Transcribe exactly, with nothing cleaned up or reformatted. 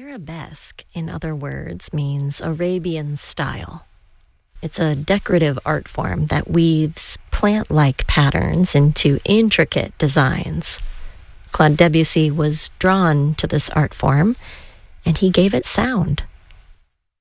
Arabesque, in other words, means Arabian style. It's a decorative art form that weaves plant-like patterns into intricate designs. Claude Debussy was drawn to this art form, and he gave it sound.